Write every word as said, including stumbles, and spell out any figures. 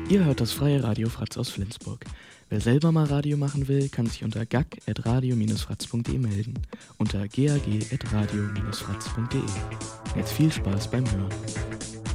Ihr hört das freie Radio Fratz aus Flensburg. Wer selber mal Radio machen will, kann sich unter gag at radio dash fratz punkt de melden. Unter gag at radio dash fratz punkt de. Jetzt viel Spaß beim Hören.